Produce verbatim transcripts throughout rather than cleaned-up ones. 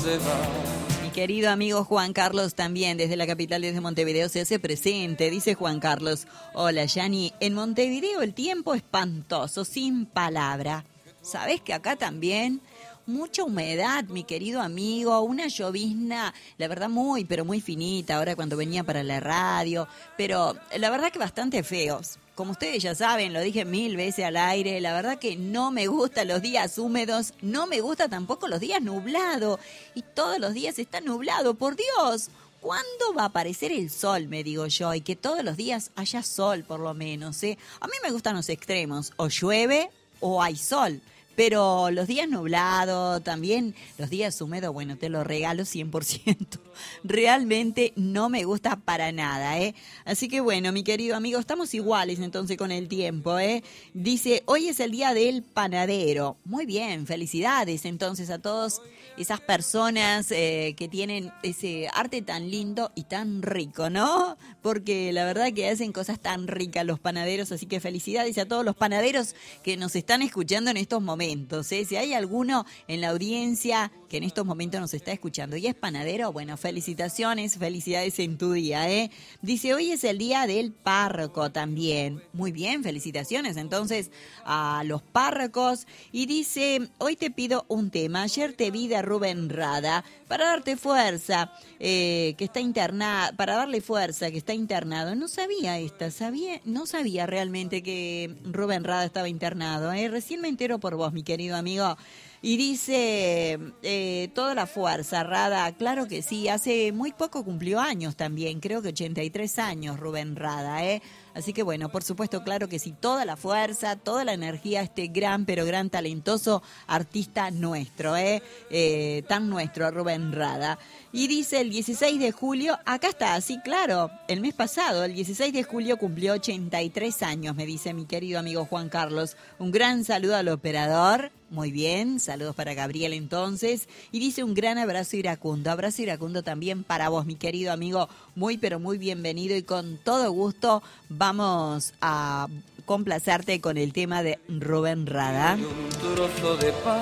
se va. Mi querido amigo Juan Carlos también desde la capital, desde Montevideo, se hace presente. Dice Juan Carlos: hola Yani, en Montevideo el tiempo espantoso, sin palabra. ¿Sabés que acá también? Mucha humedad, mi querido amigo, una llovizna, la verdad muy, pero muy finita, ahora cuando venía para la radio, pero la verdad que bastante feos. Como ustedes ya saben, lo dije mil veces al aire, la verdad que no me gustan los días húmedos, no me gusta tampoco los días nublados, y todos los días está nublado, por Dios. ¿Cuándo va a aparecer el sol, me digo yo? Y que todos los días haya sol, por lo menos, ¿eh? A mí me gustan los extremos, o llueve o hay sol. Pero los días nublados, también los días húmedos, bueno, te lo regalo cien por ciento. Realmente no me gusta para nada, ¿eh? Así que bueno, mi querido amigo, estamos iguales entonces con el tiempo, ¿eh? Dice, hoy es el día del panadero. Muy bien, felicidades entonces a todas esas personas eh, que tienen ese arte tan lindo y tan rico, ¿no? Porque la verdad que hacen cosas tan ricas los panaderos, así que felicidades a todos los panaderos que nos están escuchando en estos momentos. ¿eh? Si hay alguno en la audiencia que en estos momentos nos está escuchando y es panadero, bueno, felicitaciones, felicidades en tu día, ¿eh? Dice, hoy es el día del párroco también. Muy bien, felicitaciones entonces a los párrocos. Y dice, hoy te pido un tema. Ayer te vi de Rubén Rada para darte fuerza, eh, que está internado, para darle fuerza, que está internado. No sabía esta, sabía, no sabía realmente que Rubén Rada estaba internado, ¿eh? Recién me entero por vos, mi querido amigo. Y dice, eh, toda la fuerza, Rada, claro que sí, hace muy poco cumplió años también, creo que ochenta y tres años Rubén Rada, ¿eh? Así que bueno, por supuesto, claro que sí, toda la fuerza, toda la energía, este gran, pero gran talentoso artista nuestro, ¿eh? eh tan nuestro, Rubén Rada. Y dice, el dieciséis de julio, acá está, sí, claro, el mes pasado, el dieciséis de julio cumplió ochenta y tres años, me dice mi querido amigo Juan Carlos. Un gran saludo al operador. Muy bien, saludos para Gabriel entonces. Y dice un gran abrazo iracundo. Abrazo iracundo también para vos, mi querido amigo. Muy, pero muy bienvenido y con todo gusto vamos a complacerte con el tema de Rubén Rada. Un trozo de pan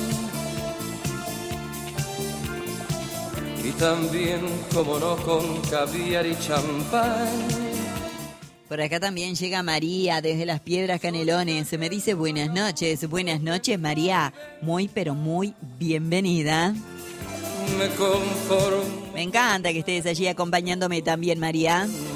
y también, como no, con caviar y champán. Por acá también llega María desde Las Piedras Canelones. Se me dice buenas noches. Buenas noches, María. Muy, pero muy bienvenida. Me conformo. Me encanta que estés allí acompañándome también, María.